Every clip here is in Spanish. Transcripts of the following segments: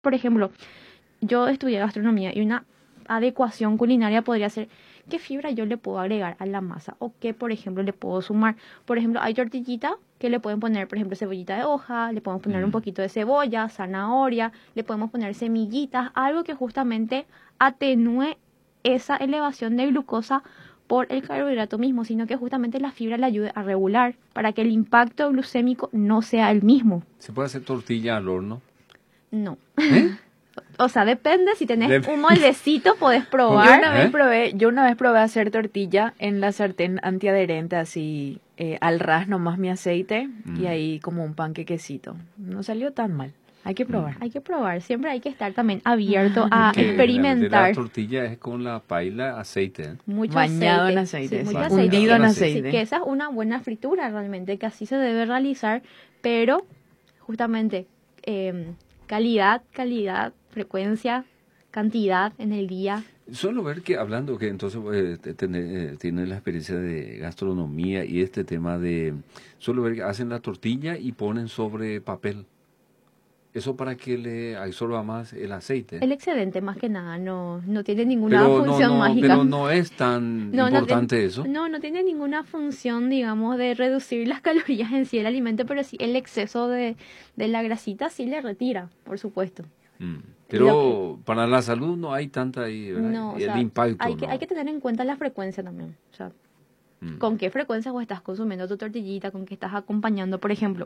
Por ejemplo, yo estudié gastronomía y una adecuación culinaria podría ser qué fibra yo le puedo agregar a la masa o qué, por ejemplo, le puedo sumar. Por ejemplo, hay tortillita que le pueden poner, por ejemplo, cebollita de hoja, le podemos poner un poquito de cebolla, zanahoria, le podemos poner semillitas, algo que justamente atenúe esa elevación de glucosa por el carbohidrato mismo, sino que justamente la fibra le ayude a regular para que el impacto glucémico no sea el mismo. ¿Se puede hacer tortilla al horno? No. ¿Eh? O sea, depende, si tenés un moldecito podés probar. Yo una vez probé hacer tortilla en la sartén antiadherente, así al ras nomás mi aceite y ahí como un panquequecito. No salió tan mal. Hay que probar. Hay que probar, siempre hay que estar también abierto a Que experimentar. la tortilla es con la paila aceite, ¿eh? Mucho Bañado aceite. en aceite, Sí, sí. mucho Hundido en aceite. aceite. Sí, que esa es una buena fritura realmente, que así se debe realizar, pero justamente calidad, frecuencia, cantidad en el día. Suelo ver que hablando que entonces tiene la experiencia de gastronomía y este tema de... Suelo ver que hacen la tortilla y ponen sobre papel. Eso para que le absorba más el aceite. El excedente más que nada, no tiene ninguna función mágica. Pero no es tan importante eso. No tiene ninguna función, digamos, de reducir las calorías en sí el alimento, pero sí el exceso de la grasita sí le retira, por supuesto. Pero para la salud no hay tanta ahí, ¿verdad? No, el impacto. hay que tener en cuenta la frecuencia también. O sea, con qué frecuencia vos estás consumiendo tu tortillita, con qué estás acompañando, por ejemplo.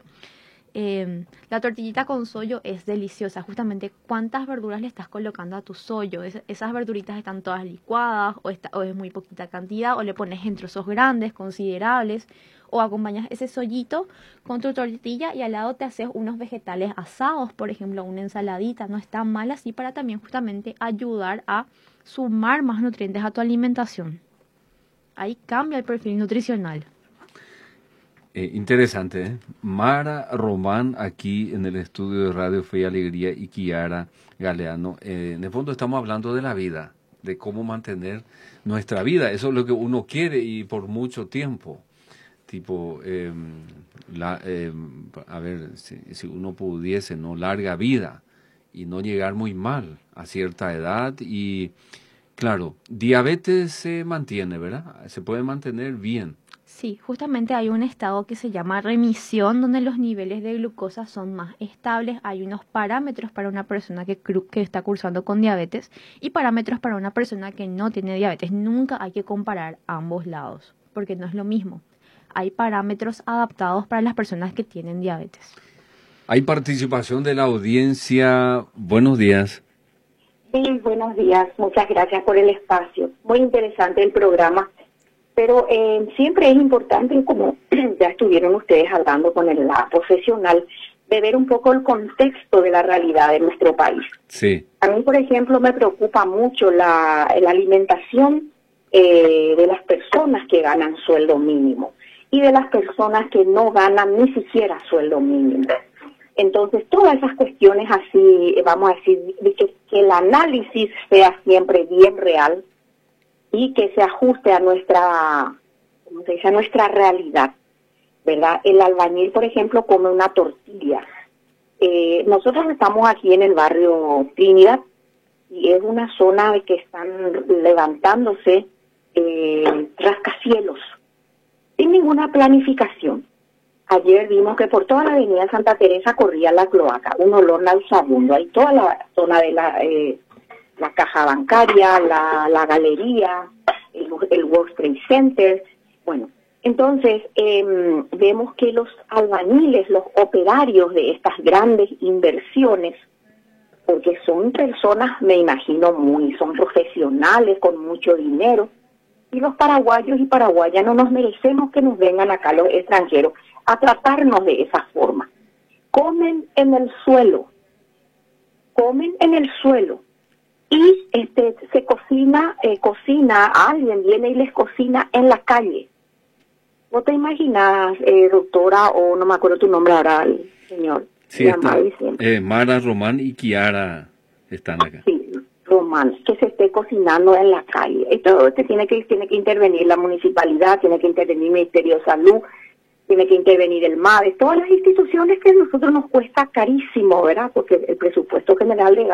La tortillita con sollo es deliciosa. Justamente, ¿cuántas verduras le estás colocando a tu sollo? Esas verduritas están todas licuadas o es muy poquita cantidad o le pones en trozos grandes, considerables, o acompañas ese sollito con tu tortilla y al lado te haces unos vegetales asados, por ejemplo, una ensaladita. No está mal así para también justamente ayudar a sumar más nutrientes a tu alimentación. Ahí cambia el perfil nutricional. Interesante, ¿eh? Mara Román aquí en el estudio de Radio Fe y Alegría y Kiara Galeano. En el fondo estamos hablando de la vida, de cómo mantener nuestra vida. Eso es lo que uno quiere y por mucho tiempo. Tipo, a ver, si uno pudiese, ¿no? Larga vida y no llegar muy mal a cierta edad y, claro, diabetes se mantiene, ¿verdad? Se puede mantener bien. Sí, justamente hay un estado que se llama remisión, donde los niveles de glucosa son más estables. Hay unos parámetros para una persona que está cursando con diabetes y parámetros para una persona que no tiene diabetes. Nunca hay que comparar ambos lados, porque no es lo mismo. Hay parámetros adaptados para las personas que tienen diabetes. Hay participación de la audiencia. Buenos días. Sí, buenos días. Muchas gracias por el espacio. Muy interesante el programa. Pero siempre es importante, como ya estuvieron ustedes hablando con la profesional, de ver un poco el contexto de la realidad de nuestro país. Sí. A mí, por ejemplo, me preocupa mucho la alimentación de las personas que ganan sueldo mínimo y de las personas que no ganan ni siquiera sueldo mínimo. Entonces, todas esas cuestiones así, vamos a decir, de que el análisis sea siempre bien real, y que se ajuste a nuestra, ¿cómo se dice?, a nuestra realidad, ¿verdad? El albañil, por ejemplo, come una tortilla. Nosotros estamos aquí en el barrio Trinidad y es una zona de que están levantándose rascacielos sin ninguna planificación. Ayer vimos que por toda la avenida Santa Teresa corría la cloaca, un olor nauseabundo. Hay toda la zona de la caja bancaria, la galería, el World Trade Center. Bueno, entonces vemos que los albañiles, los operarios de estas grandes inversiones, porque son personas, me imagino, son profesionales con mucho dinero, y los paraguayos y paraguayas no nos merecemos que nos vengan acá los extranjeros a tratarnos de esa forma. Comen en el suelo, y se cocina, alguien viene y les cocina en la calle. ¿Vos te imaginas, doctora, o no me acuerdo tu nombre ahora, el señor? Sí, está, Mara, Román y Kiara están acá. Sí, Román, que se esté cocinando en la calle. Esto tiene que intervenir la municipalidad, tiene que intervenir el Ministerio de Salud, tiene que intervenir el MADES, todas las instituciones que a nosotros nos cuesta carísimo, ¿verdad? Porque el presupuesto general de